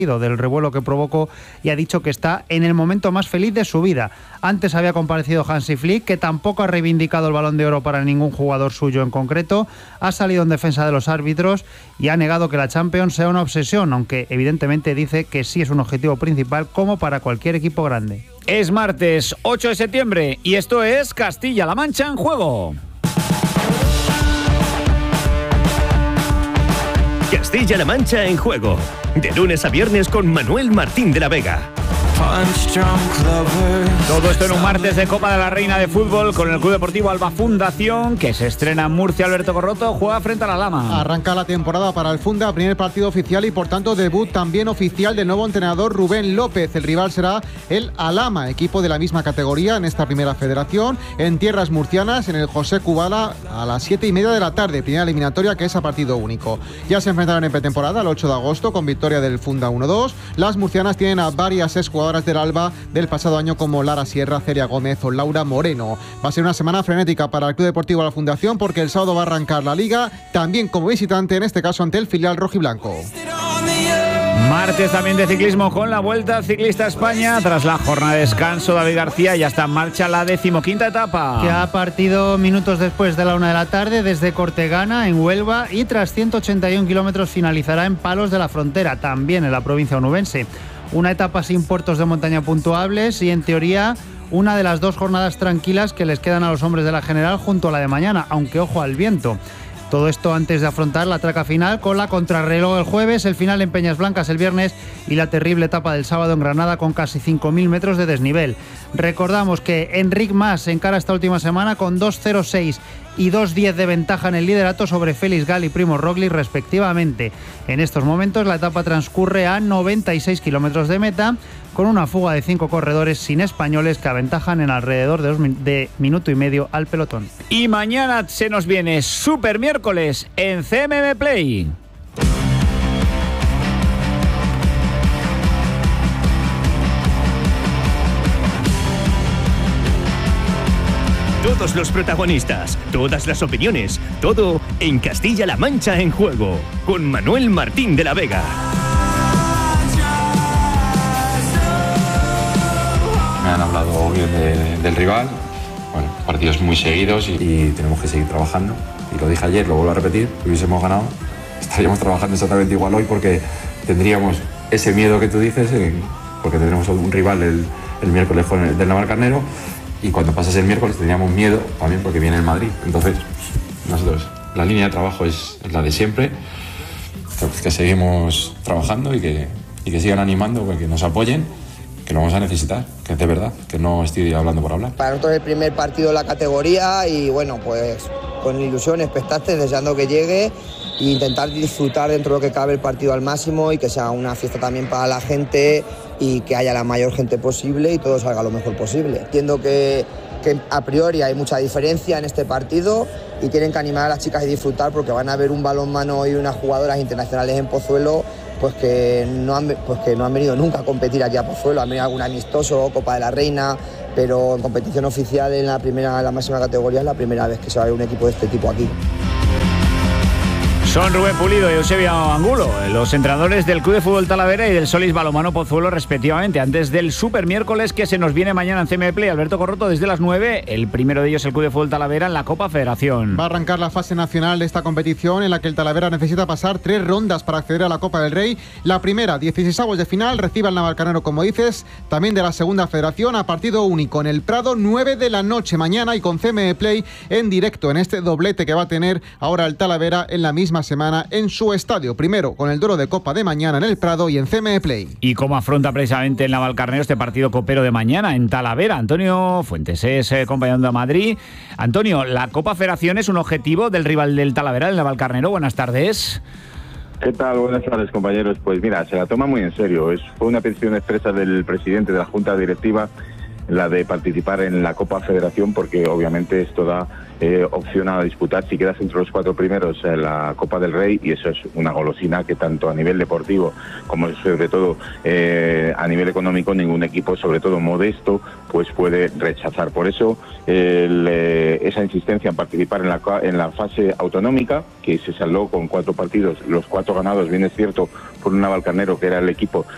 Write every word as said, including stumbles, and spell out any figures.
del revuelo que provocó y ha dicho que está en el momento más feliz de su vida. Antes había comparecido Hansi Flick, que tampoco ha reivindicado el Balón de Oro para ningún jugador suyo en concreto, ha salido en defensa de los árbitros y ha negado que la Champions sea una obsesión, aunque evidentemente dice que sí es un objetivo principal como para cualquier equipo grande. Es martes ocho de septiembre y esto es Castilla-La Mancha en juego. Castilla-La Mancha en juego. De lunes a viernes con Manuel Martín de la Vega. Todo esto en un martes de Copa de la Reina de Fútbol con el Club Deportivo Alba Fundación, que se estrena en Murcia. Alberto Corroto juega frente a la Lama. Arranca la temporada para el Funda, primer partido oficial y por tanto debut también oficial del nuevo entrenador Rubén López. El rival será el Alama, equipo de la misma categoría en esta primera federación, en tierras murcianas, en el José Kubala, a las siete y media de la tarde, primera eliminatoria que es a partido único. Ya se enfrentaron en pretemporada el ocho de agosto con victoria del Funda uno dos. Las murcianas tienen a varias exjugadoras del Alba del pasado año como Lara Sierra, Celia Gómez o Laura Moreno. Va a ser una semana frenética para el Club Deportivo La Fundación porque el sábado va a arrancar la Liga, también como visitante, en este caso ante el filial rojiblanco. Martes también de ciclismo con la Vuelta Ciclista a España. Tras la jornada de descanso, David García ya está en marcha la decimoquinta etapa. Que ha partido minutos después de la una de la tarde desde Cortegana, en Huelva, y tras ciento ochenta y un kilómetros finalizará en Palos de la Frontera, también en la provincia onubense. Una etapa sin puertos de montaña puntuables y, en teoría, una de las dos jornadas tranquilas que les quedan a los hombres de la general junto a la de mañana, aunque ojo al viento. Todo esto antes de afrontar la traca final con la contrarreloj el jueves, el final en Peñas Blancas el viernes y la terrible etapa del sábado en Granada con casi cinco mil metros de desnivel. Recordamos que Enric Mas encara esta última semana con dos cero seis y dos diez de ventaja en el liderato sobre Félix Gal y Primo Roglic respectivamente. En estos momentos la etapa transcurre a noventa y seis kilómetros de meta, con una fuga de cinco corredores sin españoles que aventajan en alrededor de, dos min- de minuto y medio al pelotón. Y mañana se nos viene Super Miércoles en C M M Play. Todos los protagonistas, todas las opiniones, todo en Castilla-La Mancha en juego, con Manuel Martín de la Vega. Me han hablado bien de, del rival, bueno, partidos muy seguidos y, y tenemos que seguir trabajando. Y lo dije ayer, lo vuelvo a repetir, si hubiésemos ganado, estaríamos trabajando exactamente igual hoy porque tendríamos ese miedo que tú dices, en, porque tendremos un rival el, el miércoles con el del Navalcarnero. Y cuando pasas el miércoles teníamos miedo también porque viene el Madrid. Entonces, nosotros, la línea de trabajo es, es la de siempre. Que seguimos trabajando y que, y que sigan animando, que nos apoyen, que lo vamos a necesitar, que es de verdad, que no estoy hablando por hablar. Para nosotros es el primer partido de la categoría y bueno, pues con ilusión, expectantes, deseando que llegue e intentar disfrutar dentro de lo que cabe el partido al máximo y que sea una fiesta también para la gente y que haya la mayor gente posible y todo salga lo mejor posible. Entiendo que, que a priori hay mucha diferencia en este partido y tienen que animar a las chicas y disfrutar porque van a ver un balonmano y unas jugadoras internacionales en Pozuelo pues que no han, pues que no han venido nunca a competir aquí a Pozuelo. Han venido algún amistoso, Copa de la Reina, pero en competición oficial en la primera, en la máxima categoría es la primera vez que se va a ver un equipo de este tipo aquí. Son Rubén Pulido y Eusebio Angulo, los entrenadores del Club de Fútbol Talavera y del Solís Balonmano Pozuelo respectivamente, antes del Super Miércoles que se nos viene mañana en C M M Play. Alberto Corroto, desde las nueve, el primero de ellos el Club de Fútbol Talavera en la Copa Federación. Va a arrancar la fase nacional de esta competición en la que el Talavera necesita pasar tres rondas para acceder a la Copa del Rey. La primera, dieciseisavos de final, recibe al Navalcarnero, como dices, también de la segunda federación a partido único en el Prado, nueve de la noche mañana y con C M M Play en directo en este doblete que va a tener ahora el Talavera en la misma semana en su estadio. Primero con el duelo de Copa de mañana en el Prado y en C M M Play. ¿Y cómo afronta precisamente el Navalcarnero este partido copero de mañana en Talavera? Antonio Fuentes es eh, compañero de Madrid. Antonio, ¿la Copa Federación es un objetivo del rival del Talavera, el Navalcarnero? Buenas tardes. ¿Qué tal? Buenas tardes, compañeros. Pues mira, se la toma muy en serio. Es, fue una petición expresa del presidente de la Junta Directiva la de participar en la Copa Federación, porque obviamente esto da eh, opción a disputar, si quedas entre los cuatro primeros, en la Copa del Rey, y eso es una golosina que tanto a nivel deportivo como sobre todo eh, a nivel económico ningún equipo, sobre todo modesto, pues puede rechazar. Por eso el, eh, esa insistencia en participar en la, en la fase autonómica, que se saldó con cuatro partidos, los cuatro ganados, bien es cierto, por un Navalcarnero que era el equipo